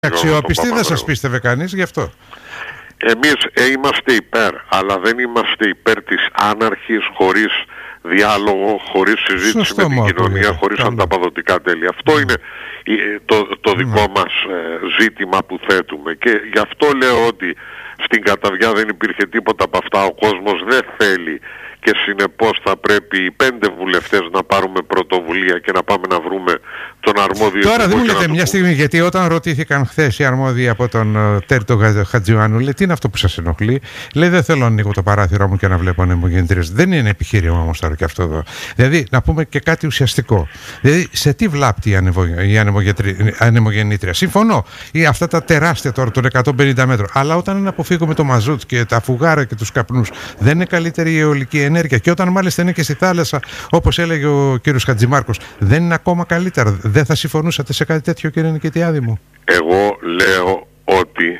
Αξιόπιστη δεν σας πίστευε κανείς γι' αυτό. Εμείς είμαστε υπέρ, αλλά δεν είμαστε υπέρ της άναρχης, χωρίς διάλογο, χωρίς συζήτηση με την κοινωνία, χωρίς ανταπαδοτικά τέλη. Αυτό είναι το δικό μας ζήτημα που θέτουμε, και γι' αυτό λέω ότι στην Καταβιά δεν υπήρχε τίποτα από αυτά. Ο κόσμος δεν θέλει, και συνεπώς θα πρέπει οι 5 βουλευτές να πάρουμε πρωτοβουλία και να πάμε να βρούμε τον αρμόδιο. Τώρα δεν μου λέτε μια στιγμή, γιατί όταν ρωτήθηκαν χθες οι αρμόδιοι από τον Τέρτο Χατζιωάννου, λέει τι είναι αυτό που σας ενοχλεί, λέει δεν θέλω να ανοίγω το παράθυρο μου και να βλέπω ανεμογεννήτριες. Δεν είναι επιχείρημα όμως τώρα και αυτό εδώ. Δηλαδή να πούμε και κάτι ουσιαστικό. Δηλαδή σε τι βλάπτει η ανεμογεννήτρια. Συμφωνώ, αυτά τα τεράστια τώρα των 150 μέτρων, αλλά όταν είναι αποφύγουμε το μαζούτ και τα φουγάρα και τους καπνούς, δεν είναι καλύτερη η αιωλική ενέργεια? Και όταν μάλιστα είναι και στη θάλασσα, όπως έλεγε ο κύριος Χατζημάρκος, δεν είναι ακόμα καλύτερα? Δεν θα συμφωνούσατε σε κάτι τέτοιο, κύριε Νικητιάδη μου? Εγώ λέω ότι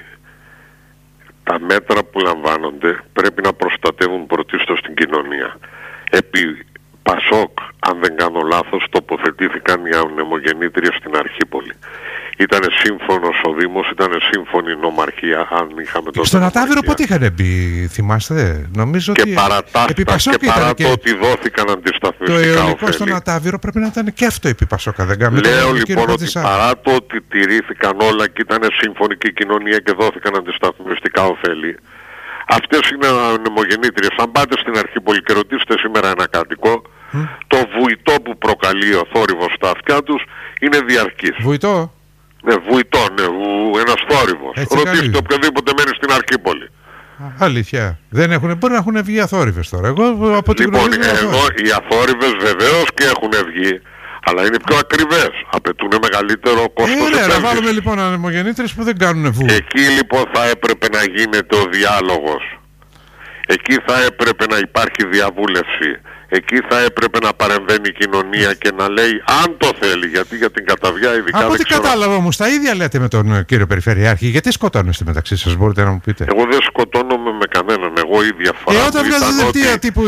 τα μέτρα που λαμβάνονται πρέπει να προστατεύουν πρωτίστως την κοινωνία. Επί Πασόκ, αν δεν κάνω λάθος, τοποθετήθηκαν οι ανεμογεννήτριες στην Αρχίπολη. Ήτανε σύμφωνος ο Δήμος, ήτανε σύμφωνη η νομαρχία, αν είχαμε τότε. Στον Ατάβυρο πότε είχαν μπει, θυμάστε? Νομίζω και ότι επί Πασόκ και παρά το ότι δόθηκαν αντισταθμιστικά το αιωλικό ωφέλη. Στον Ατάβυρο πρέπει να ήταν και αυτό επί Πασόκα, δεν κάνουμε? Λέω λοιπόν ότι παρά το ότι τηρήθηκαν όλα και ήταν σύμφωνη και η κοινωνία και δόθηκαν αντισταθμιστικά ωφέλη, αυτές είναι ανεμογεννήτριες. Αν πάτε στην Αρχίπολη και ρωτήσετε σήμερα ένα κάτοικο, το βουητό που προκαλεί ο θόρυβος στα αυτιά τους είναι διαρκής. Βουητό? Ναι, βουητό, ναι, ένας θόρυβος. Ρωτήστε οποιοδήποτε μένει στην Αρχίπολη. Αλήθεια. Δεν έχουν, μπορεί να έχουν βγει αθόρυβες τώρα. Εγώ από την λοιπόν, εδώ οι αθόρυβες βεβαίως και έχουν βγει, αλλά είναι πιο ακριβές. Απαιτούν μεγαλύτερο κόστος. Να βάλουμε λοιπόν ανεμογεννήτριες που δεν κάνουν βου. Εκεί λοιπόν θα έπρεπε να γίνεται ο διάλογος. Εκεί θα έπρεπε να υπάρχει διαβούλευση. Εκεί θα έπρεπε να παρεμβαίνει η κοινωνία και να λέει αν το θέλει, γιατί για την Καταβιά ειδικά από ό,τι κατάλαβα όμως τα ίδια λέτε με τον κύριο Περιφερειάρχη. Γιατί σκοτώνεστε μεταξύ σας, μπορείτε να μου πείτε? Εγώ δεν σκοτώνομαι με κανέναν, εγώ η διαφορά όταν βγάζετε δελτία τύπου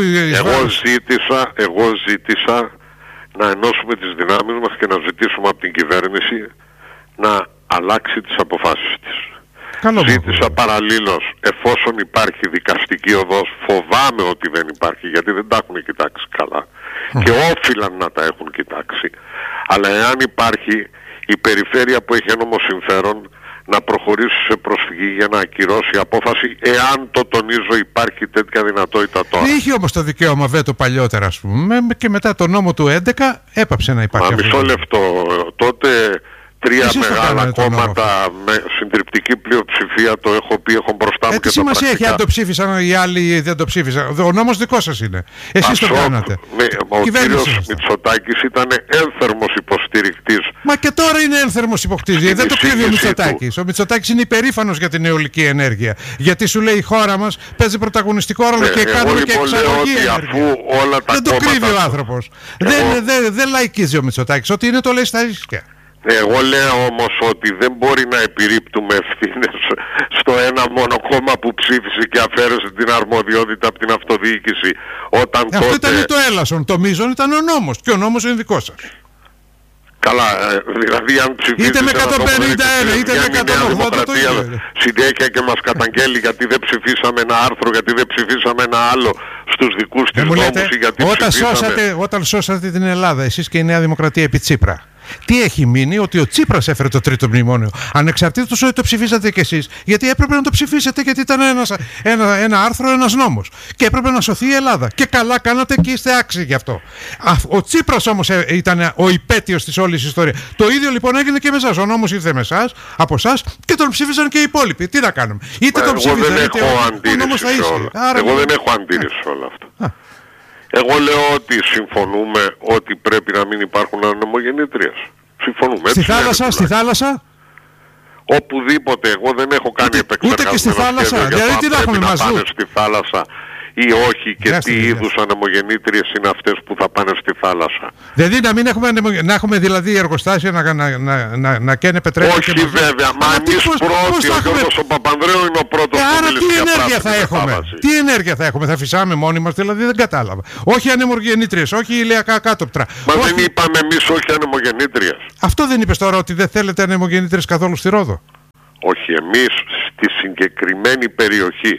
εγώ ζήτησα να ενώσουμε τις δυνάμεις μας και να ζητήσουμε από την κυβέρνηση να αλλάξει τις αποφάσεις της. Ζήτησα παραλλήλως, εφόσον υπάρχει δικαστική οδός, φοβάμαι ότι δεν υπάρχει, γιατί δεν τα έχουν κοιτάξει καλά και όφυλαν να τα έχουν κοιτάξει, αλλά εάν υπάρχει, η περιφέρεια που έχει ένομο συμφέρον να προχωρήσει σε προσφυγή για να ακυρώσει απόφαση, εάν το τονίζω υπάρχει τέτοια δυνατότητα τώρα. Είχε όμως το δικαίωμα βέτο παλιότερα, ας πούμε, και μετά το νόμο του 11 έπαψε να υπάρχει. Μα μισό λεπτό, τότε 3 μεγάλα κόμματα με συντριπτική πλειοψηφία, το έχω πει, έχω μπροστά μου και τα πρακτικά. Έχει αν το ψήφισαν οι άλλοι δεν το ψήφισαν? Ο νόμος δικός σας είναι. Εσείς το κάνατε. Ο κύριος Μητσοτάκης ήταν ένθερμος υποστηρικτής. Μα και τώρα είναι ένθερμος υποστηρικτής. Δεν το κρύβει ο Μητσοτάκης. Ο Μητσοτάκης είναι υπερήφανος για την αιωλική ενέργεια. Γιατί σου λέει η χώρα μας παίζει πρωταγωνιστικό ρόλο και κάνουμε και εξαγωγή ενέργεια. Δεν το κρύβει ο άνθρωπος. Δεν λαϊκίζει ο Μητσοτάκης. Ό,τι είναι το λέει στα ίσια. Εγώ λέω όμως ότι δεν μπορεί να επιρρύπτουμε ευθύνες στο ένα μόνο κόμμα που ψήφισε και αφαίρεσε την αρμοδιότητα από την αυτοδιοίκηση. Αυτό ήταν το έλασον, το μείζον ήταν ο νόμος και ο νόμος είναι δικός σας. Καλά, δηλαδή αν ψηφίσει είτε με 151 είτε με 180 το ίδιο. Συνέχεια και μας καταγγέλει γιατί δεν ψηφίσαμε ένα άρθρο, γιατί δεν ψηφίσαμε ένα άλλο στους δικούς της νόμους, γιατί όταν σώσατε την Ελλάδα εσείς και η Νέα Δημοκρατία επί Τσίπρα, τι έχει μείνει? Ότι ο Τσίπρας έφερε το τρίτο μνημόνιο. Ανεξαρτήτως ότι το ψηφίσατε κι εσείς, γιατί έπρεπε να το ψηφίσετε, γιατί ήταν ένα άρθρο, ένας νόμος. Και έπρεπε να σωθεί η Ελλάδα. Και καλά κάνατε και είστε άξιοι γι' αυτό. Ο Τσίπρας όμως ήταν ο υπέτειος της όλης ιστορίας. Το ίδιο λοιπόν έγινε και με εσάς. Ο νόμος ήρθε με εσάς, από εσάς, και τον ψήφισαν και οι υπόλοιποι. Τι να κάνουμε? Είτε τον ψήφισαν είτε ο νόμος θα ίσχυε. Εγώ δεν έχω αντίρρηση σε όλα αυτά. Εγώ λέω ότι συμφωνούμε ότι πρέπει να μην υπάρχουν ανεμογεννήτριες. Συμφωνούμε. Στη θάλασσα. Οπουδήποτε. Εγώ δεν έχω κάνει επεξεργασμένο σχέδιο για το αν πρέπει να πάνε στη θάλασσα ή όχι και τι είδους ανεμογεννήτριες είναι αυτές που θα πάνε στη θάλασσα. Δηλαδή να έχουμε δηλαδή εργοστάσια να καίνε πετρέλαιο? Όχι βέβαια, μα εμείς πρώτοι, ο Γιώργος ο Παπανδρέου είναι ο πρώτος που μίλησε για πράσινη. Τι ενέργεια θα έχουμε? Θα φυσάμε μόνοι μας? Δηλαδή δεν κατάλαβα. Όχι ανεμογεννήτριες, όχι ηλιακά κάτωπτρα. Μα δεν είπαμε εμείς όχι ανεμογεννήτριες? Αυτό δεν είπες τώρα, ότι δεν θέλετε ανεμογεννήτριες καθόλου στη Ρόδο? Όχι, εμείς στη συγκεκριμένη περιοχή.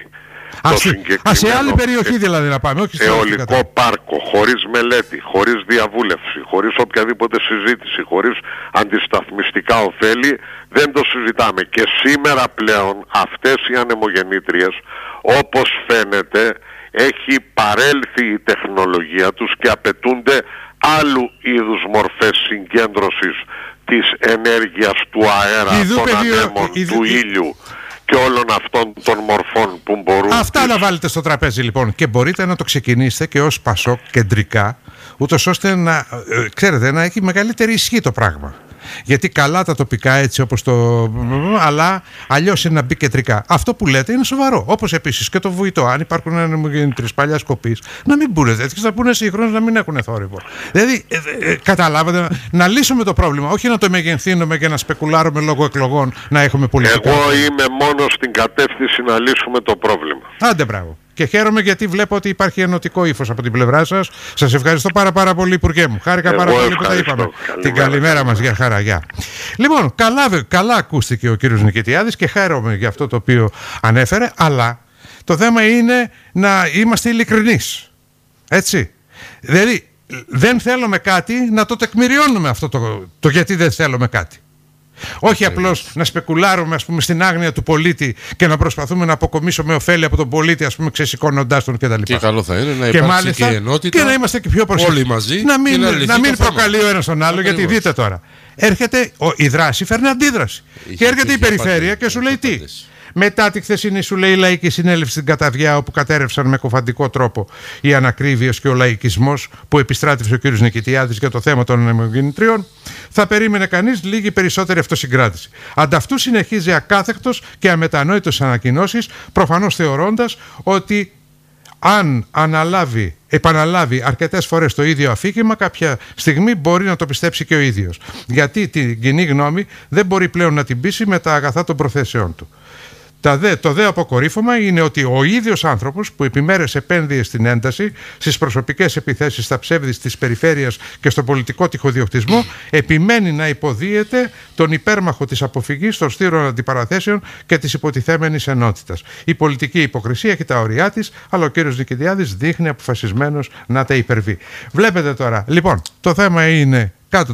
Σε άλλη περιοχή δηλαδή να πάμε, όχι σε αιωλικό πάρκο, χωρίς μελέτη, χωρίς διαβούλευση, χωρίς οποιαδήποτε συζήτηση, χωρίς αντισταθμιστικά ωφέλη, δεν το συζητάμε. Και σήμερα πλέον αυτές οι ανεμογεννήτριες, όπως φαίνεται, έχει παρέλθει η τεχνολογία τους και απαιτούνται άλλου είδους μορφές συγκέντρωσης της ενέργειας του αέρα, των ανέμων, του ήλιου και όλων αυτών των μορφών που μπορούν. Αυτά να βάλετε στο τραπέζι λοιπόν, και μπορείτε να το ξεκινήσετε και ως ΠΑΣΟΚ κεντρικά, ούτως ώστε να, ξέρετε, να έχει μεγαλύτερη ισχύ το πράγμα. Γιατί καλά τα τοπικά έτσι όπως το... αλλά αλλιώς είναι να μπει κεντρικά. Αυτό που λέτε είναι σοβαρό. Όπως επίσης και το βουητό. Αν υπάρχουν ανεμογεννήτριες παλιάς κοπής, να μην πούνε τέτοιες, να πούνε σύγχρονες, να μην έχουν θόρυβο. Δηλαδή, καταλάβατε, να λύσουμε το πρόβλημα. Όχι να το μεγενθύνουμε και να σπεκουλάρουμε λόγω εκλογών, να έχουμε πολιτικά. Εγώ είμαι μόνο στην κατεύθυνση να λύσουμε το πρόβλημα. Άντε, μπράβο. Και χαίρομαι γιατί βλέπω ότι υπάρχει ενωτικό ύφος από την πλευρά σας. Σας ευχαριστώ πάρα πολύ, Υπουργέ μου. Χάρηκα πάρα πολύ που τα είπαμε. Την καλημέρα μας, για χαρά, γεια. Λοιπόν, καλά ακούστηκε ο κύριος Νικητιάδης και χαίρομαι για αυτό το οποίο ανέφερε, αλλά το θέμα είναι να είμαστε ειλικρινείς. Έτσι. Δηλαδή, δεν θέλουμε κάτι, να το τεκμηριώνουμε αυτό το γιατί δεν θέλουμε κάτι. Όχι απλώς να σπεκουλάρουμε, ας πούμε, στην άγνοια του πολίτη και να προσπαθούμε να αποκομίσουμε ωφέλη από τον πολίτη, ας πούμε, ξεσηκώνοντάς τον κτλ. Και καλό θα είναι να υπάρξει και ενότητα, και να είμαστε και πιο προσεκτικοί. Όλοι μαζί. Να μην προκαλεί ο ένας τον άλλο, γιατί δείτε τώρα. Έρχεται η δράση, φέρνει αντίδραση. Και έρχεται η περιφέρεια και σου λέει τι. Μετά τη χθεσινή, σου λέει, λαϊκή συνέλευση στην Καταδιά, όπου κατέρευσαν με κοφαντικό τρόπο οι ανακρίβειες και ο λαϊκισμός που επιστράτευσε ο κ. Νικητιάδης για το θέμα των ανεμογεννητριών, θα περίμενε κανείς λίγη περισσότερη αυτοσυγκράτηση. Ανταυτού συνεχίζει ακάθεκτος και αμετανόητος ανακοινώσεις, προφανώς θεωρώντας ότι αν επαναλάβει αρκετές φορές το ίδιο αφήγημα, κάποια στιγμή μπορεί να το πιστέψει και ο ίδιος. Γιατί την κοινή γνώμη δεν μπορεί πλέον να την πείσει με τα αγαθά των προθέσεών του. Το δε αποκορύφωμα είναι ότι ο ίδιος άνθρωπος που επιμέρες επένδυε στην ένταση, στις προσωπικές επιθέσεις, στα ψεύδη της περιφέρειας και στο πολιτικό τυχοδιοκτισμό, επιμένει να υποδίεται τον υπέρμαχο της αποφυγής των στήρων αντιπαραθέσεων και της υποτιθέμενης ενότητας. Η πολιτική υποκρισία έχει τα ωριά της, αλλά ο κύριος Νικητιάδης δείχνει αποφασισμένος να τα υπερβεί. Βλέπετε τώρα, λοιπόν, το θέμα είναι κάτω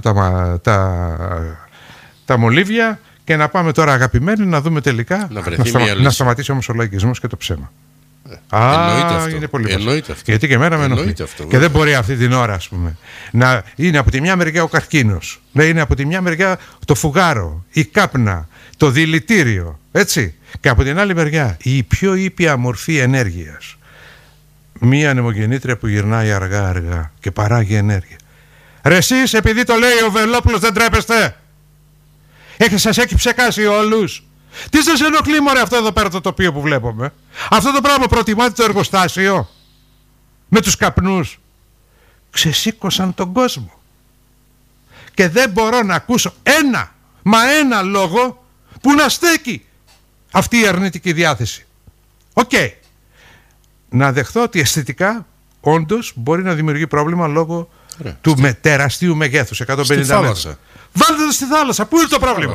τα μολύβια. Και να πάμε τώρα, αγαπημένοι, να δούμε τελικά να σταματήσει όμως ο λαϊκισμός και το ψέμα. Είναι πολύ βασικό. Γιατί και εμένα με ενοχλεί. Και δεν μπορεί αυτή την ώρα, ας πούμε, να είναι από τη μια μεριά ο καρκίνος, να είναι από τη μια μεριά το φουγάρο, η κάπνα, το δηλητήριο, έτσι. Και από την άλλη μεριά η πιο ήπια μορφή ενέργειας. Μία ανεμογεννήτρια που γυρνάει αργά και παράγει ενέργεια. Ρε εσείς, επειδή το λέει ο Βελόπουλος, δεν τρέπεστε? Σας έχει ψεκάσει όλους. Τι σας ενοχλεί, μωρέ, αυτό εδώ πέρα το τοπίο που βλέπουμε? Αυτό το πράγμα προτιμάτε το εργοστάσιο με τους καπνούς? Ξεσήκωσαν τον κόσμο. Και δεν μπορώ να ακούσω ένα λόγο που να στέκει αυτή η αρνητική διάθεση. Οκ. Να δεχθώ ότι αισθητικά όντως μπορεί να δημιουργεί πρόβλημα λόγω του τεραστίου μεγέθους, 150 μέτρα. Βάλτε το στη θάλασσα. Πού είναι το πρόβλημα?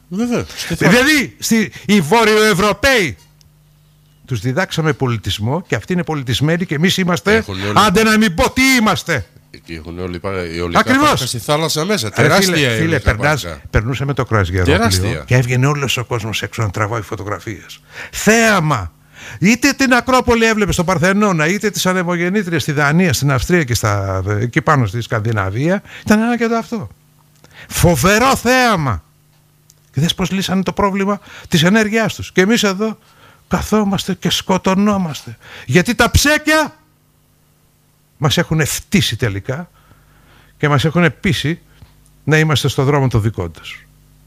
Δηλαδή οι Βόρειο-Ευρωπαίοι τους διδάξαμε πολιτισμό και αυτοί είναι πολιτισμένοι και εμείς είμαστε, άντε να μην πω τι είμαστε. Έχουν όλοι ακριβώς στη θάλασσα μέσα. Τεράστια. Φίλε, περνούσαμε το κρουαζιερόπλοιο και έβγαινε όλος ο κόσμος έξω να τραβάει φωτογραφίες. Θέαμα. Είτε την Ακρόπολη έβλεπε στο Παρθενώνα, είτε τις ανεμογεννήτριες στη Δανία, στην Αυστρία και εκεί πάνω στη Σκανδιναβία. Ήταν ένα και το αυτό. Φοβερό θέαμα. Και δες πως λύσανε το πρόβλημα της ενέργειάς τους. Και εμείς εδώ καθόμαστε και σκοτωνόμαστε. Γιατί τα ψέκια μας έχουν φτύσει τελικά και μας έχουν πείσει να είμαστε στο δρόμο το δικό τους.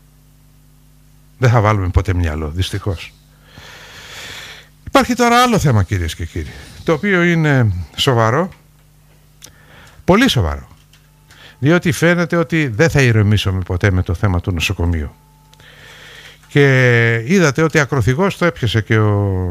Δεν θα βάλουμε ποτέ μυαλό, δυστυχώς. Υπάρχει τώρα άλλο θέμα, κυρίες και κύριοι, το οποίο είναι σοβαρό, πολύ σοβαρό. Διότι φαίνεται ότι δεν θα ηρεμήσουμε ποτέ με το θέμα του νοσοκομείου. Και είδατε ότι ακροθυγώς το έπιασε και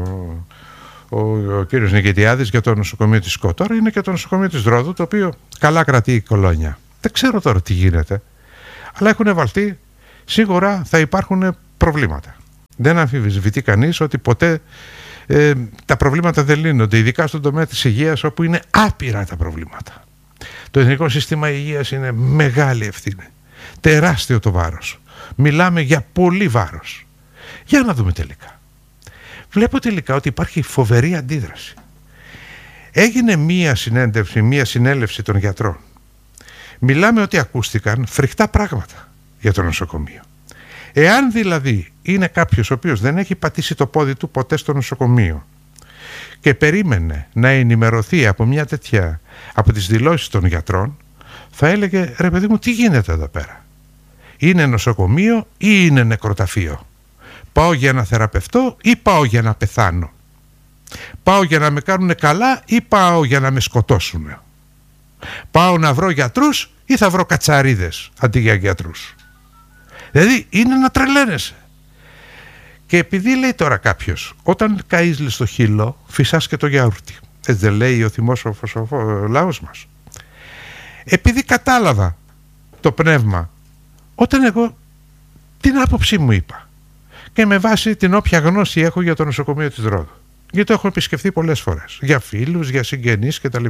ο κύριος Νικητιάδης για το νοσοκομείο της ΣΚΟ. Τώρα είναι και το νοσοκομείο της Ρόδου, το οποίο καλά κρατεί η κολόνια. Δεν ξέρω τώρα τι γίνεται, αλλά έχουν βαλτεί, σίγουρα θα υπάρχουν προβλήματα. Δεν αμφισβητεί κανείς ότι ποτέ τα προβλήματα δεν λύνονται, ειδικά στον τομέα της υγείας, όπου είναι άπειρα τα προβλήματα. Το Εθνικό Σύστημα Υγείας είναι μεγάλη ευθύνη, τεράστιο το βάρος. Μιλάμε για πολύ βάρος. Για να δούμε τελικά. Βλέπω τελικά ότι υπάρχει φοβερή αντίδραση. Έγινε μία συνέλευση των γιατρών. Μιλάμε ότι ακούστηκαν φρικτά πράγματα για το νοσοκομείο. Εάν δηλαδή είναι κάποιος ο οποίος δεν έχει πατήσει το πόδι του ποτέ στο νοσοκομείο και περίμενε να ενημερωθεί από μια τέτοια, από τις δηλώσεις των γιατρών, θα έλεγε, ρε παιδί μου, τι γίνεται εδώ πέρα? Είναι νοσοκομείο ή είναι νεκροταφείο? Πάω για να θεραπευτώ ή πάω για να πεθάνω? Πάω για να με κάνουν καλά ή πάω για να με σκοτώσουν? Πάω να βρω γιατρούς ή θα βρω κατσαρίδες αντί για γιατρούς? Δηλαδή είναι να τρελαίνεσαι. Και επειδή λέει τώρα κάποιος, όταν καείς στο χείλο φυσάς και το γιαούρτι, έτσι δεν λέει ο θυμόσοφος ο λαός μας? Επειδή κατάλαβα το πνεύμα, όταν εγώ την άποψή μου είπα, και με βάση την όποια γνώση έχω για το νοσοκομείο της Ρόδου, γιατί το έχω επισκεφθεί πολλές φορές, για φίλους, για συγγενείς κτλ.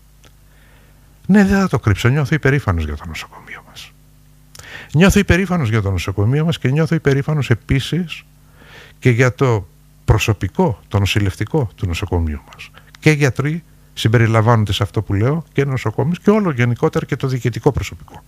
Ναι, δεν θα το κρύψω, νιώθω υπερήφανος για το νοσοκομείο μας. Νιώθω υπερήφανος για το νοσοκομείο μας και νιώθω υπερήφανος επίσης και για το προσωπικό, το νοσηλευτικό του νοσοκομείου μας. Και γιατροί συμπεριλαμβάνονται σε αυτό που λέω, και νοσοκόμες και όλο γενικότερα και το διοικητικό προσωπικό.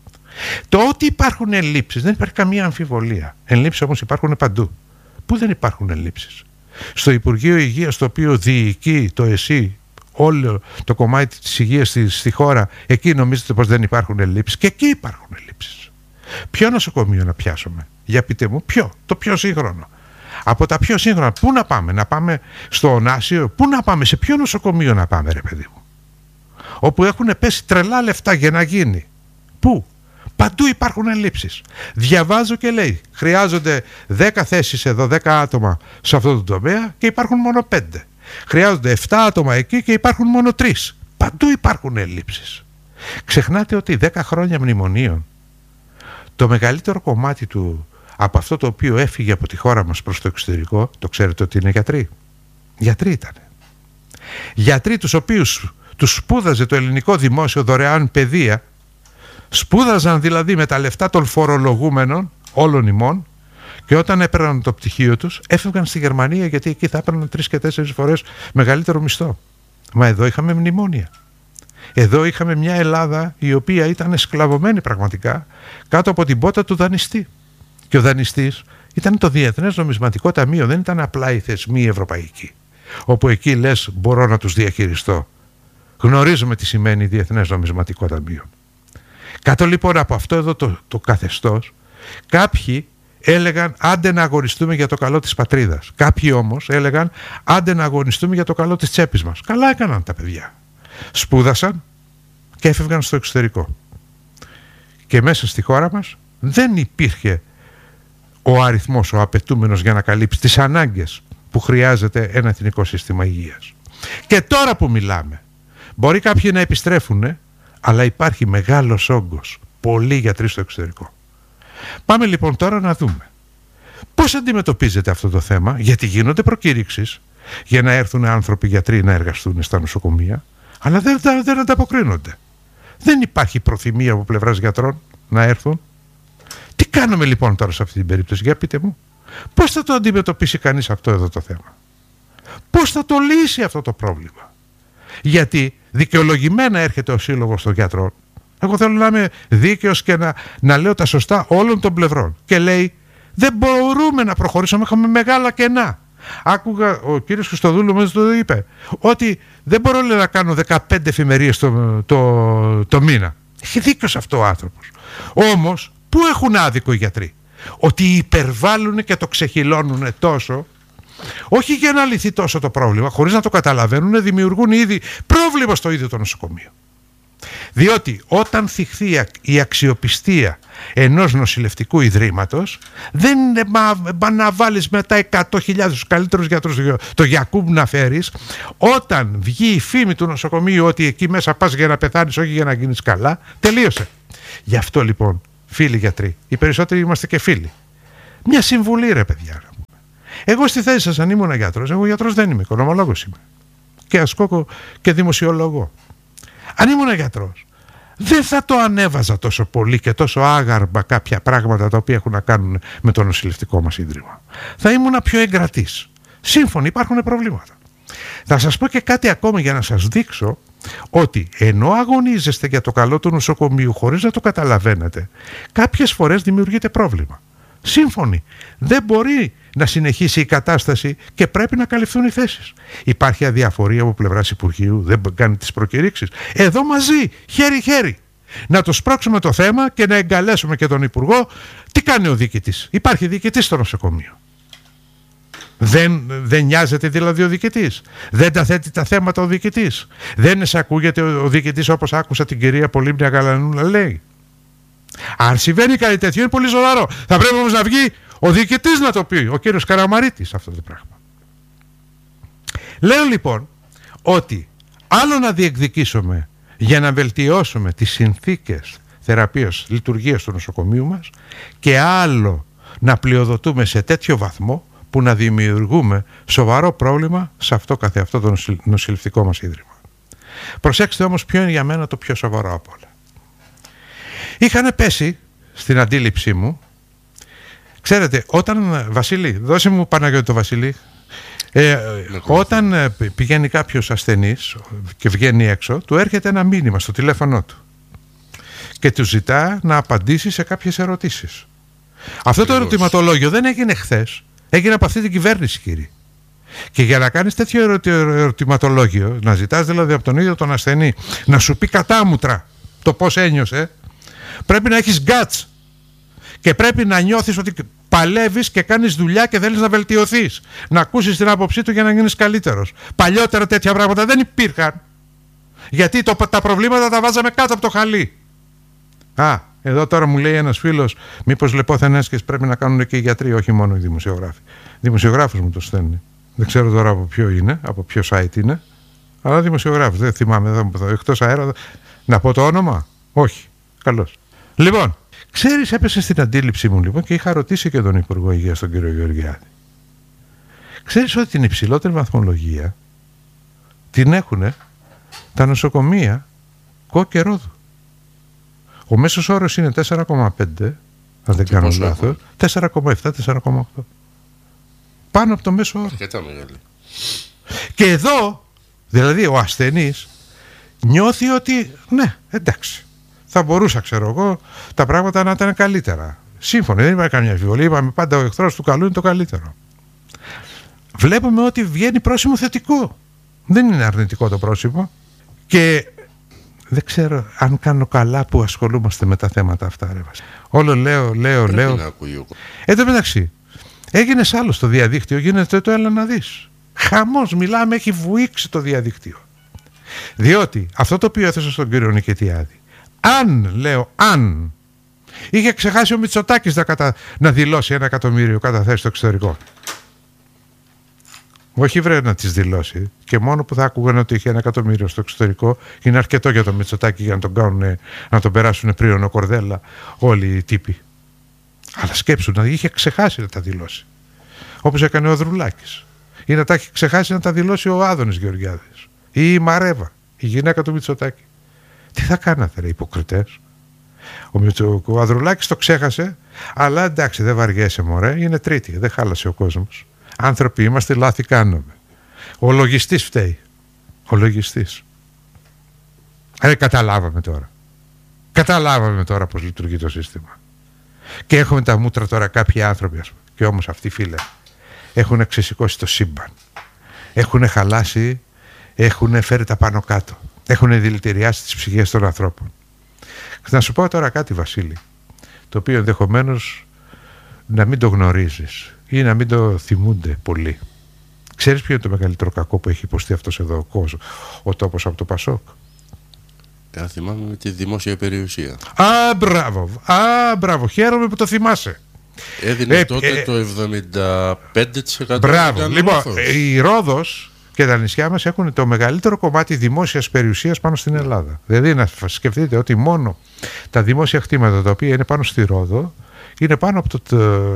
Το ότι υπάρχουν ελλείψεις δεν υπάρχει καμία αμφιβολία. Ελλείψεις όμως υπάρχουν παντού. Πού δεν υπάρχουν ελλείψεις? Στο Υπουργείο Υγείας, το οποίο διοικεί το ΕΣΥ, όλο το κομμάτι της υγείας στη χώρα, εκεί νομίζετε πως δεν υπάρχουν ελλείψεις? Και εκεί υπάρχουν ελλείψεις. Ποιο νοσοκομείο να πιάσουμε? Για πείτε μου, ποιο? Το πιο σύγχρονο. Από τα πιο σύγχρονα, πού να πάμε? Να πάμε στο Ωνάσιο? Πού να πάμε? Σε ποιο νοσοκομείο να πάμε, ρε παιδί μου? Όπου έχουν πέσει τρελά λεφτά για να γίνει. Πού? Παντού υπάρχουν ελλείψεις. Διαβάζω και λέει, χρειάζονται 10 θέσεις εδώ, 10 άτομα σε αυτό το τομέα και υπάρχουν μόνο 5. Χρειάζονται 7 άτομα εκεί και υπάρχουν μόνο 3. Παντού υπάρχουν ελλείψεις. Ξεχνάτε ότι 10 χρόνια μνημονίων, το μεγαλύτερο κομμάτι του από αυτό το οποίο έφυγε από τη χώρα μας προς το εξωτερικό, το ξέρετε ότι είναι γιατροί. Γιατροί ήταν. Γιατροί τους οποίους τους σπούδαζε το ελληνικό δημόσιο δωρεάν παιδεία, σπούδαζαν δηλαδή με τα λεφτά των φορολογούμενων όλων ημών, και όταν έπαιρναν το πτυχίο τους έφευγαν στη Γερμανία, γιατί εκεί θα έπαιρναν 3 και 4 φορές μεγαλύτερο μισθό. Μα εδώ είχαμε μνημόνια. Εδώ είχαμε μια Ελλάδα η οποία ήταν σκλαβωμένη πραγματικά κάτω από την πότα του δανειστή. Και ο δανειστής ήταν το Διεθνές Νομισματικό Ταμείο, δεν ήταν απλά οι θεσμοί ευρωπαϊκοί, όπου εκεί λες μπορώ να τους διαχειριστώ. Γνωρίζουμε τι σημαίνει Διεθνές Νομισματικό Ταμείο. Κάτω λοιπόν από αυτό εδώ το καθεστώς, κάποιοι έλεγαν άντε να αγωνιστούμε για το καλό της πατρίδας. Κάποιοι όμως έλεγαν άντε να αγωνιστούμε για το καλό της τσέπης μας. Καλά έκαναν τα παιδιά. Σπούδασαν και έφευγαν στο εξωτερικό. Και μέσα στη χώρα μας δεν υπήρχε ο αριθμός ο απαιτούμενος για να καλύψει τις ανάγκες που χρειάζεται ένα εθνικό σύστημα υγείας. Και τώρα που μιλάμε, μπορεί κάποιοι να επιστρέφουν, αλλά υπάρχει μεγάλος όγκος, πολλοί γιατροί στο εξωτερικό. Πάμε λοιπόν τώρα να δούμε πώς αντιμετωπίζεται αυτό το θέμα, γιατί γίνονται προκήρυξεις για να έρθουν άνθρωποι γιατροί να εργαστούν στα νοσοκομεία, αλλά δεν ανταποκρίνονται. Δεν υπάρχει προθυμία από πλευράς γιατρών να έρθουν. Τι κάνουμε λοιπόν τώρα σε αυτή την περίπτωση? Για πείτε μου, πώς θα το αντιμετωπίσει κανείς αυτό εδώ το θέμα? Πώς θα το λύσει αυτό το πρόβλημα? Γιατί δικαιολογημένα έρχεται ο Σύλλογος των Γιατρών. Εγώ θέλω να είμαι δίκαιος και να λέω τα σωστά όλων των πλευρών. Και λέει, δεν μπορούμε να προχωρήσουμε, έχουμε μεγάλα κενά. Άκουγα, ο κύριος Χριστοδούλου μας το είπε, ότι δεν μπορώ να κάνω 15 εφημερίες το μήνα. Έχει δίκιο σε αυτό ο άνθρωπος. Όμως, πού έχουν άδικο οι γιατροί? Ότι υπερβάλλουν και το ξεχυλώνουν τόσο, όχι για να λυθεί τόσο το πρόβλημα, χωρίς να το καταλαβαίνουν, δημιουργούν ήδη πρόβλημα στο ίδιο το νοσοκομείο. Διότι όταν θυχθεί η αξιοπιστία ενός νοσηλευτικού ιδρύματος, δεν να βάλεις μετά 100.000 τους καλύτερους γιατρούς, το Γιακούμπ να φέρεις, όταν βγει η φήμη του νοσοκομείου ότι εκεί μέσα πας για να πεθάνεις, όχι για να γίνεις καλά, τελείωσε. Γι' αυτό λοιπόν, φίλοι γιατροί, οι περισσότεροι είμαστε και φίλοι, μια συμβουλή ρε παιδιά, Εγώ στη θέση σας, αν ήμουν γιατρός, εγώ γιατρός δεν είμαι, οικονομολόγος είμαι. Και ασκώ και δημοσιολόγο. Αν ήμουν γιατρός, δεν θα το ανέβαζα τόσο πολύ και τόσο άγαρμα κάποια πράγματα τα οποία έχουν να κάνουν με το νοσηλευτικό μας ίδρυμα. Θα ήμουν πιο εγκρατής. Σύμφωνοι, υπάρχουν προβλήματα. Θα σας πω και κάτι ακόμα για να σας δείξω ότι ενώ αγωνίζεστε για το καλό του νοσοκομείου χωρίς να το καταλαβαίνετε, κάποιες φορές δημιουργείται πρόβλημα. Σύμφωνοι, δεν μπορεί να συνεχίσει η κατάσταση και πρέπει να καλυφθούν οι θέσεις. Υπάρχει αδιαφορία από πλευράς Υπουργείου, δεν κάνει τις προκηρύξεις. Εδώ μαζί, χέρι-χέρι, να το σπρώξουμε το θέμα και να εγκαλέσουμε και τον Υπουργό. Τι κάνει ο διοικητής? Υπάρχει διοικητής στο νοσοκομείο. Δεν νοιάζεται δηλαδή ο διοικητής? Δεν τα θέτει τα θέματα ο διοικητής? Δεν ακούγεται ο διοικητής, όπως άκουσα την κυρία Πολύμνια Γαλανού να λέει? Αν συμβαίνει κάτι τέτοιο είναι πολύ σοβαρό. Θα πρέπει όμως να βγει ο διοικητής να το πει, ο κύριος Καραμαρίτης, αυτό το πράγμα. Λέω λοιπόν ότι άλλο να διεκδικήσουμε για να βελτιώσουμε τις συνθήκες θεραπείας, λειτουργίας του νοσοκομείου μας, και άλλο να πλειοδοτούμε σε τέτοιο βαθμό που να δημιουργούμε σοβαρό πρόβλημα σε αυτό καθεαυτό το νοσηλευτικό μας ίδρυμα. Προσέξτε όμως ποιο είναι για μένα το πιο σοβαρό από όλα. Είχαν πέσει στην αντίληψή μου, ξέρετε, όταν, Βασίλη, δώσε μου Παναγιώτη το Βασίλη, όταν πηγαίνει κάποιος ασθενής και βγαίνει έξω, του έρχεται ένα μήνυμα στο τηλέφωνο του και του ζητά να απαντήσει σε κάποιες ερωτήσεις. Αυτό το ερωτηματολόγιο δεν έγινε χθες, έγινε από αυτή την κυβέρνηση, κύριε. Και για να κάνεις τέτοιο ερωτηματολόγιο, να ζητάς δηλαδή από τον ίδιο τον ασθενή να σου πει κατάμουτρα το πώς ένιωσε, πρέπει να έχεις guts και πρέπει να νιώθεις ότι παλεύεις και κάνεις δουλειά και θέλεις να βελτιωθείς, να ακούσεις την άποψή του για να γίνεις καλύτερος. Παλιότερα τέτοια πράγματα δεν υπήρχαν, γιατί τα προβλήματα τα βάζαμε κάτω από το χαλί. Εδώ τώρα μου λέει ένας φίλος, μήπως λεπόθενέσκες πρέπει να κάνουν και οι γιατροί, όχι μόνο οι δημοσιογράφοι. Δημοσιογράφος μου το στέλνει. Δεν ξέρω τώρα από ποιο είναι, από ποιο site είναι, αλλά δημοσιογράφος, δεν θυμάμαι εδώ, εκτός αέρα. Να πω το όνομα? Όχι. Καλώς. Λοιπόν, ξέρεις, έπεσε στην αντίληψή μου λοιπόν και είχα ρωτήσει και τον Υπουργό Υγείας, τον κύριο Γεωργιάδη. Ξέρεις ότι την υψηλότερη βαθμολογία την έχουν τα νοσοκομεία Κο και Ρόδου. Ο μέσος όρος είναι 4,5, αν δεν κάνω λάθος, 4,7, 4,8. Πάνω από το μέσο όρο. Και εδώ, δηλαδή ο ασθενής νιώθει ότι ναι, εντάξει, θα μπορούσα, ξέρω εγώ, τα πράγματα να ήταν καλύτερα. Σύμφωνα, δεν υπάρχει καμιά αμφιβολία. Είπαμε πάντα ο εχθρός του καλού είναι το καλύτερο. Βλέπουμε ότι βγαίνει πρόσημο θετικό. Δεν είναι αρνητικό το πρόσημο. Και δεν ξέρω αν κάνω καλά που ασχολούμαστε με τα θέματα αυτά, ρε Βασίλη. Όλο λέω. Εν τω μεταξύ, έγινε άλλο στο διαδίκτυο, γίνεται το έλα να δεις. Χαμός, μιλάμε, έχει βουήξει το διαδίκτυο. Διότι αυτό το οποίο έθεσα στον κύριο Νικητιάδη, αν είχε ξεχάσει ο Μητσοτάκης να δηλώσει 1 εκατομμύριο καταθέσεις στο εξωτερικό. Όχι βρε να τις δηλώσει, και μόνο που θα άκουγαν ότι είχε 1 εκατομμύριο στο εξωτερικό είναι αρκετό για τον Μητσοτάκη για να τον κάνουν, να τον περάσουν πρίονο κορδέλα όλοι οι τύποι. Αλλά σκέψου να είχε ξεχάσει να τα δηλώσει, όπως έκανε ο Δρουλάκης, ή να τα έχει ξεχάσει να τα δηλώσει ο Άδωνης Γεωργιάδης ή η Μαρέβα, η γυναίκα του Μητσοτάκη. Τι θα κάνατε ρε υποκριτές? Ο Ανδρουλάκης το ξέχασε, αλλά εντάξει, δεν βαριέσαι μωρέ, είναι Τρίτη, δεν χάλασε ο κόσμος. Άνθρωποι είμαστε, λάθη κάνουμε. Ο λογιστής φταίει. Ο λογιστής. Καταλάβαμε τώρα πώς λειτουργεί το σύστημα. Και έχουμε τα μούτρα τώρα κάποιοι άνθρωποι, ας πούμε, και όμως αυτοί, φίλε, έχουν ξεσηκώσει το σύμπαν. Έχουν χαλάσει, έχουν φέρει τα πάνω κάτω. Έχουν δηλητηριάσει τις ψυχές των ανθρώπων. Να σου πω τώρα κάτι, Βασίλη, το οποίο ενδεχομένως να μην το γνωρίζεις ή να μην το θυμούνται πολύ. Ξέρεις ποιο είναι το μεγαλύτερο κακό που έχει υποστεί αυτός εδώ ο τόπος από το Πασόκ? Θυμάμαι με τη δημόσια περιουσία. Μπράβο, χαίρομαι που το θυμάσαι. Έδινε τότε το 75%. Μπράβο, λοιπόν, η Ρόδος και τα νησιά μας έχουν το μεγαλύτερο κομμάτι δημόσιας περιουσίας πάνω στην Ελλάδα. Δηλαδή να σκεφτείτε ότι μόνο τα δημόσια κτήματα τα οποία είναι πάνω στη Ρόδο είναι πάνω από το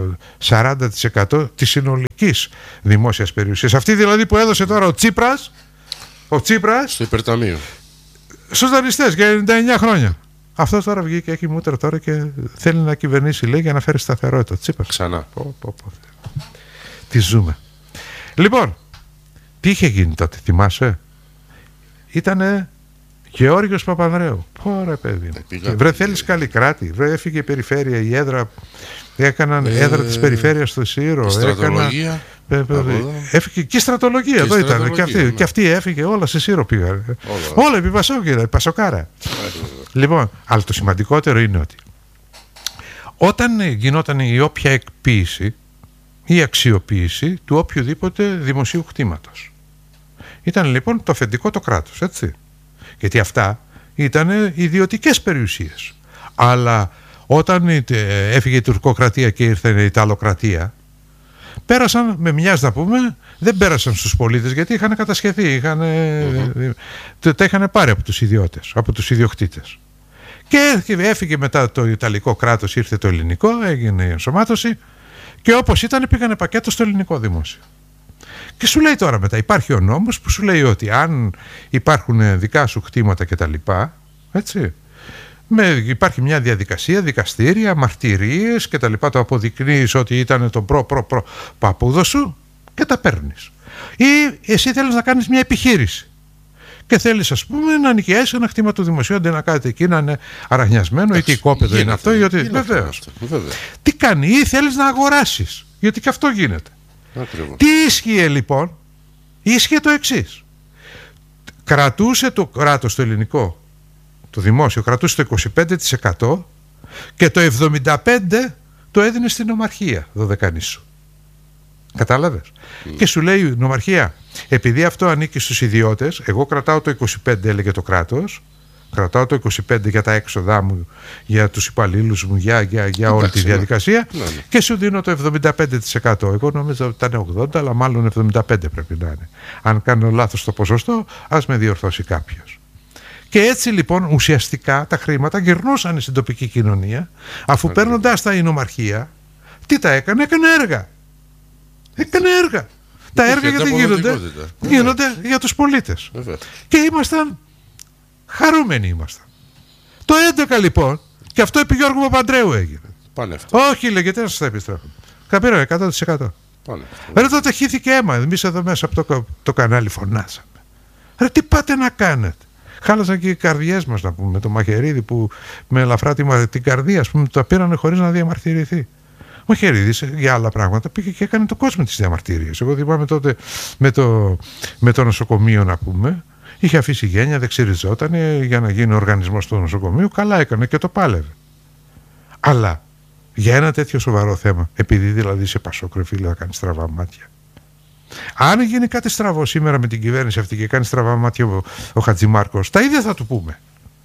40% της συνολικής δημόσιας περιουσίας. Αυτή δηλαδή που έδωσε τώρα ο Τσίπρας στο υπερταμείο στους δανειστές για 99 χρόνια. Αυτό τώρα βγήκε, έχει μούτρα τώρα και θέλει να κυβερνήσει, λέει, για να φέρει σταθερότητα. Τσίπρας. Ξανά. Τι ζούμε. Λοιπόν, τι είχε γίνει τότε, θυμάσαι? Ήτανε Γεώργιος Παπανδρέου. Πόρε παιδί μου. Βρε, θέλεις καλή κράτη. Βρε, έφυγε η περιφέρεια, η έδρα. Έκαναν έδρα της περιφέρειας στο Σύρο. Στρατολογία. Έφυγε και η στρατολογία. Εδώ ήταν. Και αυτή έφυγε. Όλα σε Σύρο πήγαν. Όλα επί Πασόκ, Πασοκάρα. Λοιπόν, αλλά το σημαντικότερο είναι ότι όταν γινόταν η όποια εκποίηση ή αξιοποίηση του οποιοδήποτε δημοσίου κτήματος, ήταν λοιπόν το αφεντικό το κράτος, έτσι. Γιατί αυτά ήταν ιδιωτικές περιουσίες. Αλλά όταν έφυγε η τουρκοκρατία και ήρθε η ιταλοκρατία, πέρασαν με μιας, να πούμε, δεν πέρασαν στους πολίτες, γιατί είχαν κατασχεθεί, τα είχαν πάρει από τους ιδιώτες, από τους ιδιοκτήτες. Και έφυγε μετά το Ιταλικό κράτος, ήρθε το ελληνικό, έγινε η ενσωμάτωση και όπως ήταν πήγανε πακέτο στο ελληνικό δημόσιο. Και σου λέει τώρα μετά, υπάρχει ο νόμος που σου λέει ότι αν υπάρχουν δικά σου κτήματα και τα λοιπά, έτσι, υπάρχει μια διαδικασία, δικαστήρια, μαρτυρίες και τα λοιπά, το αποδεικνύεις ότι ήταν τον προ παππούδο σου και τα παίρνεις. Ή εσύ θέλεις να κάνεις μια επιχείρηση και θέλεις, ας πούμε, να νοικιάσεις ένα κτήμα του δημοσίου, αντί να κάνετε εκεί να είναι αραγνιασμένο, είτε οικόπεδο είναι αυτό, γιατί βεβαίως. Τι κάνει, ή θέλεις να αγοράσεις, γιατί και αυτό γίνεται. Ακριβώς. Τι ίσχυε λοιπόν? Ίσχυε το εξής. Κρατούσε το κράτος το ελληνικό, το δημόσιο, κρατούσε το 25% και το 75% το έδινε στην νομαρχία Δωδεκανήσου. Κατάλαβες? Και σου λέει η νομαρχία, επειδή αυτό ανήκει στους ιδιώτες, εγώ κρατάω το 25%, έλεγε το κράτος, κρατάω το 25% για τα έξοδά μου, για τους υπαλλήλους μου, για όλη τη διαδικασία, και σου δίνω το 75%. Εγώ νόμιζα ότι ήταν 80%, αλλά μάλλον 75% πρέπει να είναι. Αν κάνω λάθος το ποσοστό, ας με διορθώσει κάποιος. Και έτσι λοιπόν ουσιαστικά τα χρήματα γυρνούσαν στην τοπική κοινωνία, αφού παίρνοντας τα η νομαρχία, τι τα έκανε? Έκανε έργα. Έκανε έργα. Τα έργα γιατί γίνονται για τους πολίτες. Και ήμασταν χαρούμενοι ήμασταν. Το 11 λοιπόν, και αυτό επί Γιώργου Παπανδρέου έγινε. Πάνε αυτό. Όχι, λέγεται, να σας τα επιστρέφω. Καπήραμε 100%. Ρε, τότε χύθηκε αίμα. Εμείς εδώ μέσα από το κανάλι φωνάσαμε. Ρε, τι πάτε να κάνετε? Χάλασαν και οι καρδιές μας, να πούμε, με το Μαχαιρίδη που με ελαφρά την καρδία, ας πούμε, τα πήρανε χωρίς να διαμαρτυρηθεί. Ο Μαχαιρίδης για άλλα πράγματα πήγε και έκανε το κόσμο της διαμαρτυρίας. Εγώ θυμάμαι τότε με το νοσοκομείο, να πούμε, είχε αφήσει γένεια, δεν ξυριζόταν για να γίνει οργανισμός του νοσοκομείου. Καλά έκανε και το πάλευε. Αλλά για ένα τέτοιο σοβαρό θέμα, επειδή δηλαδή είσαι Πασόκ, φίλε, να κάνει στραβά μάτια. Αν γίνει κάτι στραβό σήμερα με την κυβέρνηση αυτή και κάνει στραβά μάτια ο Χατζημάρκος, τα ίδια θα του πούμε.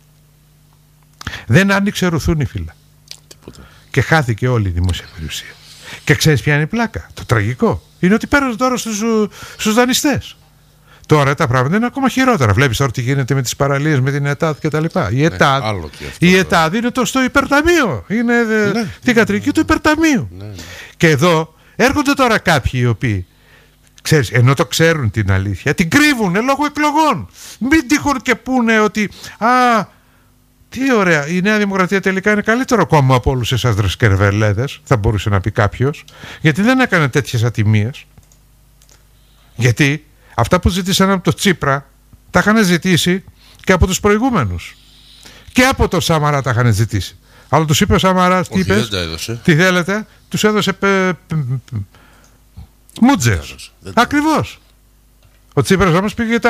Δεν άνοιξε ρουθούνη, φίλα. Και χάθηκε όλη η δημόσια περιουσία. Και ξέρεις ποια είναι η πλάκα? Το τραγικό είναι ότι πέρασε τώρα στους δανειστές. Τώρα τα πράγματα είναι ακόμα χειρότερα. Βλέπεις τώρα τι γίνεται με τις παραλίες, με την ΕΤΑΔ και τα λοιπά. Η ΕΤΑΔ είναι στο υπερταμείο. Είναι την κατρική του υπερταμείου. Και εδώ έρχονται τώρα κάποιοι οι οποίοι, ξέρεις, ενώ το ξέρουν την αλήθεια, την κρύβουν λόγω εκλογών. Μην τυχόν και πούνε ότι τι ωραία, η Νέα Δημοκρατία τελικά είναι καλύτερο κόμμα από όλους εσάς δρασκερβελέδες, θα μπορούσε να πει κάποιος, γιατί δεν έκανε τέτοιες ατιμίες. Γιατί αυτά που ζήτησαν από το Τσίπρα τα είχαν ζητήσει και από τους προηγούμενους. Και από τον Σαμαρά τα είχαν ζητήσει. Αλλά τους είπε ο Σαμαράς, τι είπες, τι θέλετε, τους έδωσε μούτζες. Ακριβώς. Ο Τσίπρας όμως πήγε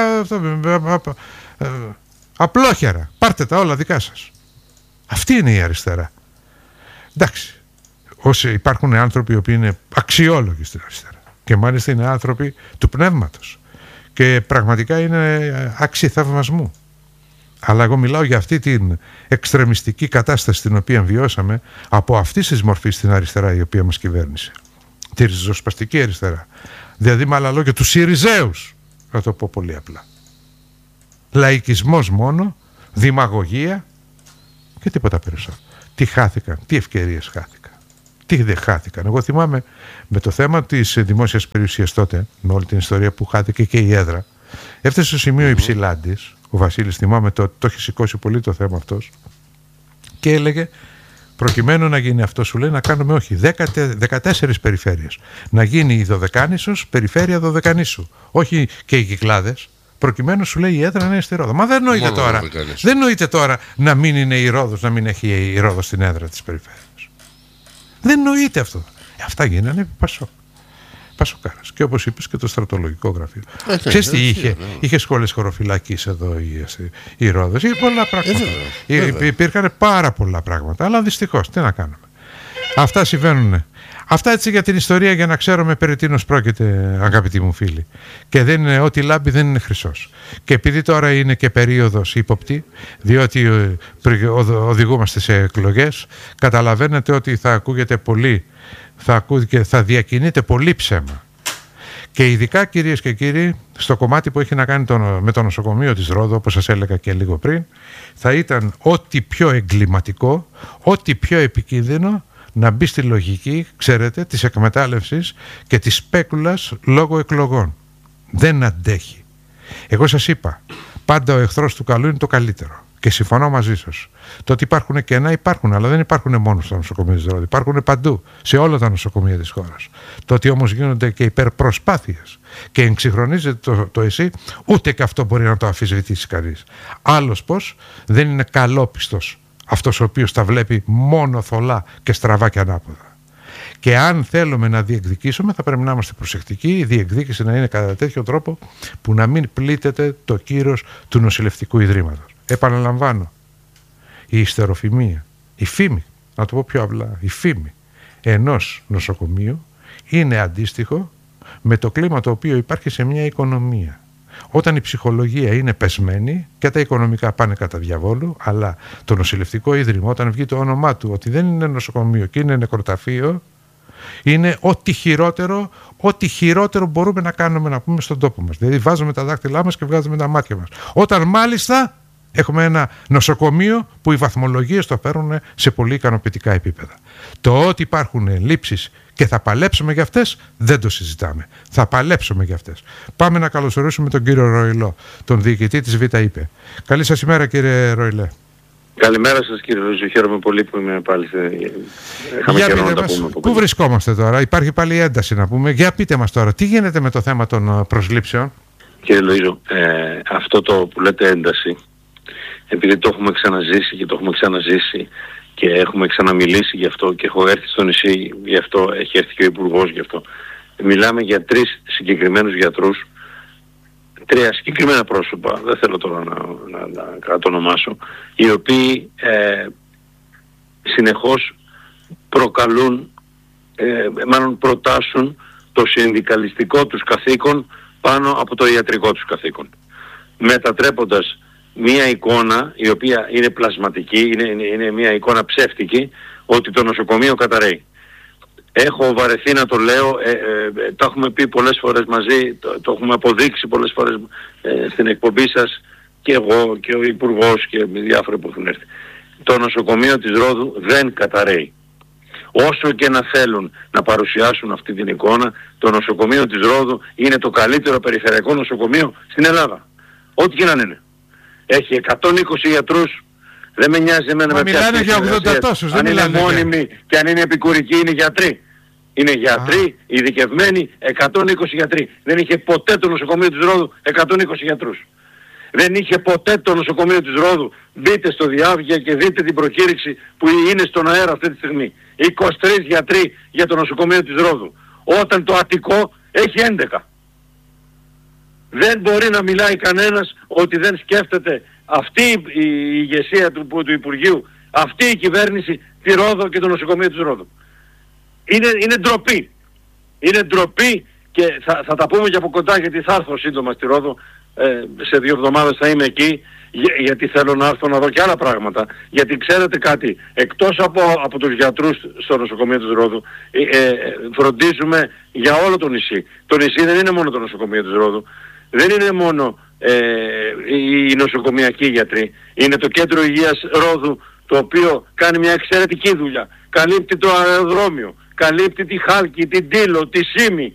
απλόχερα. Πάρτε τα όλα δικά σας. Αυτή είναι η αριστερά. Εντάξει. Όσοι υπάρχουν άνθρωποι οι οποίοι είναι αξιόλογοι στην αριστερά. Και μάλιστα είναι άνθρωποι του πνεύματος. Και πραγματικά είναι άξιοι θαυμασμού. Αλλά εγώ μιλάω για αυτή την εξτρεμιστική κατάσταση την οποία βιώσαμε από αυτή τη μορφή στην αριστερά η οποία μας κυβέρνησε. Τη ριζοσπαστική αριστερά. Δηλαδή με άλλα λόγια του Συριζέους. Να το πω πολύ απλά. Λαϊκισμός μόνο, δημαγωγία και τίποτα περισσότερο. Τι χάθηκαν, τι ευκαιρίες χάθηκαν. Τι δεν χάθηκαν? Εγώ θυμάμαι με το θέμα της δημόσιας περιουσίας τότε, με όλη την ιστορία που χάθηκε και η έδρα, έφτασε στο σημείο Υψηλάντης, ο Βασίλης, θυμάμαι, το έχει σηκώσει πολύ το θέμα αυτός, και έλεγε, προκειμένου να γίνει αυτό, σου λέει, να κάνουμε όχι 14 περιφέρειες, να γίνει η Δωδεκάνησος περιφέρεια Δωδεκανήσου, όχι και οι Κυκλάδες, προκειμένου, σου λέει, η έδρα να είναι στη Ρόδο. Μα δεν νοείται τώρα, δεν νοείται τώρα να μην είναι η Ρόδος, να μην έχει η Ρόδος στην έδρα της περιφέρειας. Δεν νοείται αυτό. Αυτά γίνανε επί Πασοκάρας. Και όπως είπες, και το στρατολογικό γραφείο. Ξέρεις τι είχε? Είχε σχόλες χωροφυλακής εδώ η Ρόδος. Είχε πολλά πράγματα. Υπήρχαν πάρα πολλά πράγματα. Αλλά δυστυχώς, τι να κάνουμε. Αυτά συμβαίνουν. Αυτά έτσι για την ιστορία, για να ξέρουμε περί τίνος πρόκειται, αγαπητοί μου φίλοι. Και δεν είναι, ό,τι λάμπει δεν είναι χρυσός. Και επειδή τώρα είναι και περίοδος ύποπτη, διότι οδηγούμαστε σε εκλογές, καταλαβαίνετε ότι θα ακούγεται πολύ, θα διακινείται πολύ ψέμα. Και ειδικά, κυρίες και κύριοι, στο κομμάτι που έχει να κάνει με το νοσοκομείο της Ρόδου, όπως σας έλεγα και λίγο πριν, θα ήταν ό,τι πιο εγκληματικό, ό,τι πιο επικίνδυνο, να μπει στη λογική, ξέρετε, της εκμετάλλευσης και της σπέκουλας λόγω εκλογών. Δεν αντέχει. Εγώ σας είπα, πάντα ο εχθρός του καλού είναι το καλύτερο. Και συμφωνώ μαζί σας. Το ότι υπάρχουν κενά υπάρχουν, αλλά δεν υπάρχουν μόνο στο νοσοκομείο της Ρόδου. Υπάρχουν παντού, σε όλα τα νοσοκομεία της χώρας. Το ότι όμως γίνονται και υπερπροσπάθειες και εξυγχρονίζεται το ΕΣΥ, ούτε και αυτό μπορεί να το αμφισβητήσει κανείς. Άλλος πως δεν είναι καλόπιστος αυτός ο οποίος τα βλέπει μόνο θολά και στραβά και ανάποδα. Και αν θέλουμε να διεκδικήσουμε, θα πρέπει να είμαστε προσεκτικοί, η διεκδίκηση να είναι κατά τέτοιο τρόπο που να μην πλήττεται το κύρος του νοσηλευτικού ιδρύματος. Επαναλαμβάνω, η ιστεροφημία, η φήμη, να το πω πιο απλά, η φήμη ενός νοσοκομείου είναι αντίστοιχο με το κλίμα το οποίο υπάρχει σε μια οικονομία. Όταν η ψυχολογία είναι πεσμένη και τα οικονομικά πάνε κατά διαβόλου, αλλά το νοσηλευτικό ίδρυμα, όταν βγει το όνομά του ότι δεν είναι νοσοκομείο και είναι νεκροταφείο, είναι ό,τι χειρότερο μπορούμε να κάνουμε, να πούμε, στον τόπο μας. Δηλαδή βάζουμε τα δάχτυλά μας και βγάζουμε τα μάτια μας. Όταν μάλιστα έχουμε ένα νοσοκομείο που οι βαθμολογίες το παίρνουν σε πολύ ικανοποιητικά επίπεδα. Το ότι υπάρχουν λήψεις και θα παλέψουμε για αυτές, δεν το συζητάμε. Θα παλέψουμε για αυτές. Πάμε να καλωσορίσουμε τον κύριο Ροϊλό, τον διοικητή της ΒΙΠ. Καλή σας ημέρα, κύριε Ροϊλέ. Καλημέρα σας, κύριε Ρουζού. Χαίρομαι πολύ που είμαι πάλι. Για πείτε μας, πού βρισκόμαστε τώρα? Υπάρχει πάλι ένταση, να πούμε. Για πείτε μας τώρα, τι γίνεται με το θέμα των προσλήψεων? Κύριε Λοΐζο, αυτό το που λέτε ένταση, επειδή το έχουμε ξαναζήσει και το έχουμε ξαναζήσει και έχουμε ξαναμιλήσει γι' αυτό και έχω έρθει στο νησί γι' αυτό, έχει έρθει και ο Υπουργός γι' αυτό. Μιλάμε για 3 συγκεκριμένους γιατρούς, 3 συγκεκριμένα πρόσωπα, δεν θέλω τώρα να κατονομάσω, οι οποίοι συνεχώς προκαλούν, μάλλον προτάσουν το συνδικαλιστικό τους καθήκον πάνω από το ιατρικό τους καθήκον, μετατρέποντας μία εικόνα η οποία είναι πλασματική, είναι μία εικόνα ψεύτικη, ότι το νοσοκομείο καταραίει. Έχω βαρεθεί να το λέω, τα έχουμε πει πολλές φορές μαζί, το έχουμε αποδείξει πολλές φορές στην εκπομπή σας, και εγώ και ο Υπουργός και διάφοροι που έχουν έρθει. Το νοσοκομείο της Ρόδου δεν καταραίει. Όσο και να θέλουν να παρουσιάσουν αυτή την εικόνα, το νοσοκομείο της Ρόδου είναι το καλύτερο περιφερειακό νοσοκομείο στην Ελλάδα. Ό,τι και να είναι. Έχει 120 γιατρούς, δεν με νοιάζει εμένα με ποια τόσους, αν είναι μόνιμοι και αν είναι επικουρικοί, είναι γιατροί. Είναι γιατροί, ειδικευμένοι, 120 γιατροί. Δεν είχε ποτέ το νοσοκομείο της Ρόδου 120 γιατρούς. Δεν είχε ποτέ το νοσοκομείο της Ρόδου. Μπείτε στο Διάβγεια και δείτε την προκήρυξη που είναι στον αέρα αυτή τη στιγμή. 23 γιατροί για το νοσοκομείο της Ρόδου. Όταν το Αττικό έχει 11. Δεν μπορεί να μιλάει κανένας ότι δεν σκέφτεται αυτή η ηγεσία του Υπουργείου, αυτή η κυβέρνηση, τη Ρόδο και το νοσοκομείο της Ρόδου. Είναι ντροπή. Είναι ντροπή και θα τα πούμε και από κοντά, γιατί θα έρθω σύντομα στη Ρόδο. Σε 2 εβδομάδες θα είμαι εκεί, γιατί θέλω να έρθω να δω και άλλα πράγματα. Γιατί ξέρετε κάτι, εκτός από τους γιατρούς στο νοσοκομείο της Ρόδου, φροντίζουμε για όλο το νησί. Το νησί δεν είναι μόνο το νοσοκομείο της Ρόδου, δεν είναι μόνο οι νοσοκομιακοί γιατροί, είναι το κέντρο υγείας Ρόδου, το οποίο κάνει μια εξαιρετική δουλειά. καλύπτει το αεροδρόμιο, καλύπτει τη Χάλκη, την Τήλο, τη Σύμη,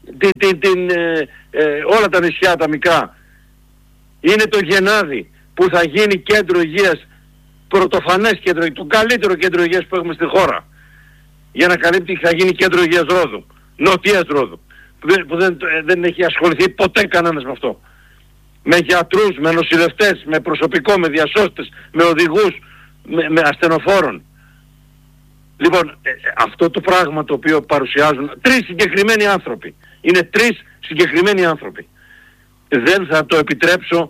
όλα τα νησιά τα μικρά. Είναι το Γενάδη που θα γίνει κέντρο υγείας, πρωτοφανές κέντρο, το καλύτερο κέντρο υγείας που έχουμε στη χώρα. Για να καλύπτει, θα γίνει κέντρο υγείας Ρόδου, νοτιάς Ρόδου, που δεν έχει ασχοληθεί ποτέ κανένας με αυτό. Με γιατρούς, με νοσηλευτές, με προσωπικό, με διασώστες, με οδηγούς, με ασθενοφόρων. Λοιπόν, αυτό το πράγμα το οποίο παρουσιάζουν τρεις συγκεκριμένοι άνθρωποι, είναι τρεις συγκεκριμένοι άνθρωποι, δεν θα το επιτρέψω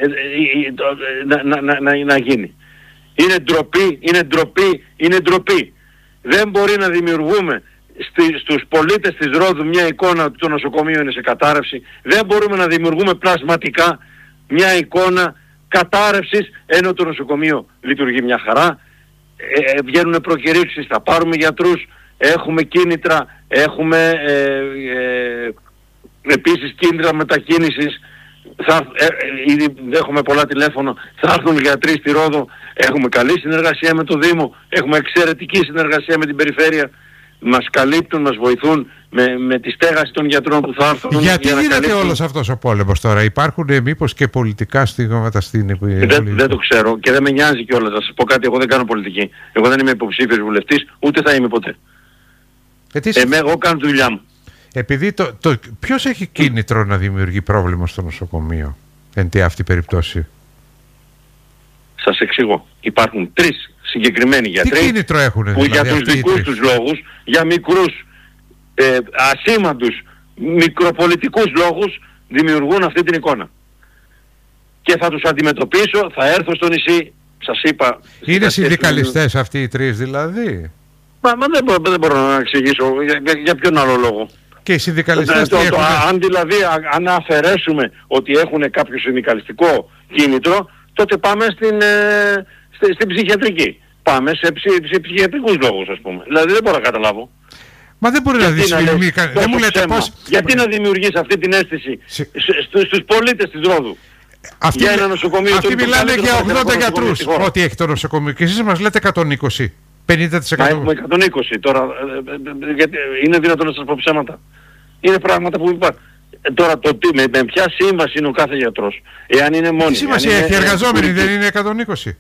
να γίνει. Είναι ντροπή, είναι ντροπή, είναι ντροπή. Δεν μπορεί να δημιουργούμε στους πολίτες της Ρόδου μια εικόνα ότι το νοσοκομείο είναι σε κατάρρευση. Δεν μπορούμε να δημιουργούμε πλασματικά μια εικόνα κατάρρευσης ενώ το νοσοκομείο λειτουργεί μια χαρά. Βγαίνουν προκηρύξεις, θα πάρουμε γιατρούς, έχουμε κίνητρα, έχουμε επίσης κίνητρα μετακίνησης. Ήδη έχουμε πολλά τηλέφωνα, θα έρθουν γιατροί στη Ρόδο, έχουμε καλή συνεργασία με το Δήμο, έχουμε εξαιρετική συνεργασία με την περιφέρεια, μας καλύπτουν, μας βοηθούν με τη στέγαση των γιατρών που θα έρθουν. Γιατί γίνεται όλος αυτός ο πόλεμος τώρα, υπάρχουν μήπως και πολιτικά στιγμάτα στην δεν το ξέρω και δεν με νοιάζει κιόλας, να σας πω κάτι, εγώ δεν κάνω πολιτική, εγώ δεν είμαι υποψήφιος βουλευτής, ούτε θα είμαι ποτέ. Εγώ κάνω τη δουλειά μου. Επειδή ποιος έχει κίνητρο να δημιουργεί πρόβλημα στο νοσοκομείο εν τη αυτή περίπτωση? Σας εξηγώ. Υπάρχουν τρεις συγκεκριμένοι γιατροί. Τι κίνητρο έχουν που δηλαδή, για τους δικούς τους λόγους, για μικρούς ασήμαντους μικροπολιτικούς λόγους δημιουργούν αυτή την εικόνα. Και θα τους αντιμετωπίσω, θα έρθω στο νησί, σας είπα. Είναι συνδικαλιστές αυτοί οι τρεις δηλαδή? Μα δεν μπορώ να εξηγήσω για ποιον άλλο λόγο. Και οι συνδικαλιστές αν δηλαδή αν αφαιρέσουμε ότι έχουν κάποιο συνδικαλιστικό κίνητρο, τότε πάμε στην ψυχιατρική. Πάμε σε ψυχιατρικούς λόγους, ας πούμε. Δηλαδή δεν μπορώ να καταλάβω. Μα δεν μπορεί να δυσφημεί. Δεν μου λέτε πώς. Γιατί να δημιουργείς αυτή την αίσθηση στους πολίτες της Ρόδου? Για ένα νοσοκομείο. Αυτοί μιλάνε για 80 γιατρούς ότι έχει το νοσοκομείο και εσείς μας λέτε 120. 50%. Μα έχουμε 120 τώρα. Είναι δυνατόν να σας πω ψέματα? Είναι πράγματα που υπάρχουν. Τώρα με ποια σύμβαση είναι ο κάθε γιατρός? Εάν είναι μόνοι. Τι σύμβαση έχει? Εργαζόμενοι δεν είναι 120?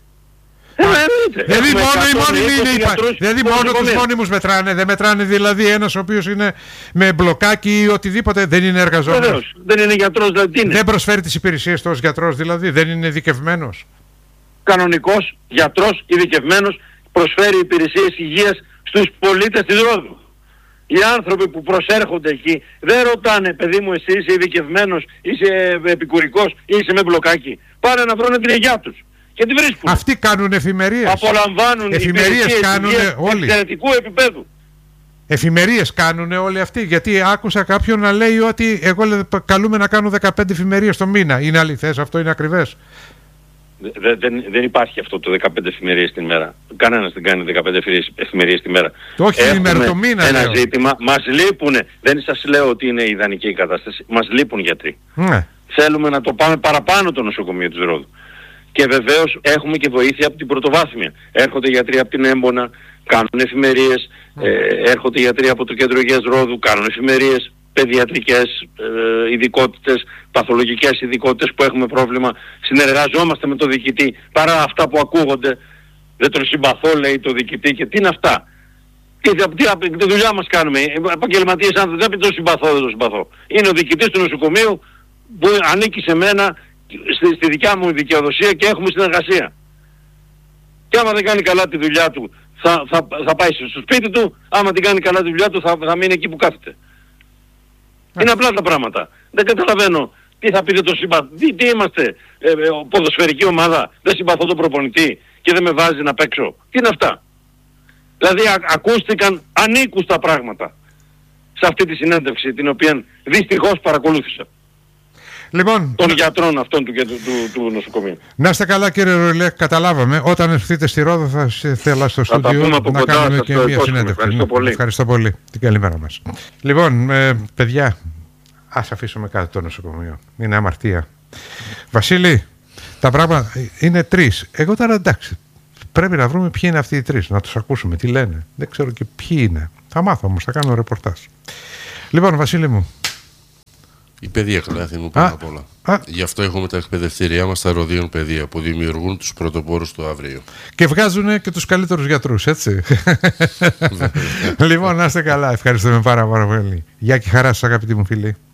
Δηλαδή μόνο τους μόνιμους μετράνε? Δεν μετράνε δηλαδή ένας ο οποίος είναι με μπλοκάκι ή οτιδήποτε? Δεν είναι εργαζόμενος? Βεβαίως. Δεν είναι γιατρός δηλαδή. Δεν προσφέρει τις υπηρεσίες του ως γιατρός δηλαδή? Δεν είναι ειδικευμένος? Κανονικός γιατρός ειδικευμένος προσφέρει υπηρεσίες υγείας στους πολίτες της Ρόδου. Οι άνθρωποι που προσέρχονται εκεί δεν ρωτάνε, παιδί μου, εσύ είσαι ειδικευμένος, είσαι επικουρικός ή είσαι με μπλοκάκι. Πάνε να βρουν την υγεία τους και τη βρίσκουν. Αυτοί κάνουν εφημερίες. Απολαμβάνουν εφημερίες κάνουν όλοι. Εξαιρετικού επίπεδου. Εφημερίες κάνουν όλοι αυτοί? Γιατί άκουσα κάποιον να λέει ότι εγώ καλούμε να κάνω 15 εφημερίες το μήνα. Είναι αληθές αυτό? Είναι ακριβές? Δεν υπάρχει αυτό το 15 εφημερίες την μέρα. Κανένας δεν κάνει 15 εφημερίες την μέρα. Όχι την ημέρα, το μήνα. Ένα ζήτημα. Μας λείπουνε. Δεν σας λέω ότι είναι ιδανική η κατάσταση. Μας λείπουν γιατροί. Ναι. Θέλουμε να το πάμε παραπάνω το νοσοκομείο της Ρόδου. Και βεβαίως έχουμε και βοήθεια από την πρωτοβάθμια. Έρχονται γιατροί από την Έμπονα, κάνουν εφημερίες. Έρχονται γιατροί από το Κέντρο Υγείας Ρόδου, κάνουν εφημερίες. Παιδιατρικές ειδικότητες, παθολογικές ειδικότητες που έχουμε πρόβλημα. Συνεργαζόμαστε με το διοικητή παρά αυτά που ακούγονται. Δεν τον συμπαθώ, λέει το διοικητή, και τι είναι αυτά? Τι δουλειά μας κάνουμε? Επαγγελματίες άνθρωποι, δεν τον συμπαθώ, δεν τον συμπαθώ. Είναι ο διοικητής του νοσοκομείου που ανήκει σε μένα, στη δικιά μου δικαιοδοσία και έχουμε συνεργασία. Και άμα δεν κάνει καλά τη δουλειά του θα πάει στο σπίτι του, άμα την κάνει καλά τη δουλειά του θα μείνει εκεί που κάθεται. Είναι απλά τα πράγματα. Δεν καταλαβαίνω τι θα πείτε το συμπαθώ. Τι είμαστε, ποδοσφαιρική ομάδα, δεν συμπαθώ τον προπονητή και δεν με βάζει να παίξω? Τι είναι αυτά? Δηλαδή ακούστηκαν ανήκουστα πράγματα σε αυτή τη συνέντευξη, την οποία δυστυχώς παρακολούθησα. Λοιπόν, των γιατρών αυτών του νοσοκομείου. Να είστε καλά κύριε Ρουλέ, καταλάβαμε. Όταν έρθετε στη Ρόδο θα θέλα στο στούντιο να κάνουμε και μια συνέντευξη. Ευχαριστώ πολύ. Ευχαριστώ πολύ. Την καλημέρα μας. Λοιπόν, παιδιά, ας αφήσουμε κάτω το νοσοκομείο. Είναι αμαρτία. Βασίλη, τα πράγματα είναι τρεις. Εγώ τώρα εντάξει. Πρέπει να βρούμε ποιοι είναι αυτοί οι τρεις, να τους ακούσουμε, τι λένε. Δεν ξέρω και ποιοι είναι. Θα μάθω όμως, θα κάνω ρεπορτάζ. Λοιπόν, Βασίλη μου. Η παιδεία Καλάθινου πάνω απ' όλα. Γι' αυτό έχουμε τα εκπαιδευτήριά μας στα Ροδίων Παιδεία που δημιουργούν τους πρωτοπόρους του αύριο. Και βγάζουν και τους καλύτερους γιατρούς, έτσι. Λοιπόν, να είστε καλά. Ευχαριστούμε πάρα πολύ. Γεια και χαρά σας, αγαπητοί μου φίλοι.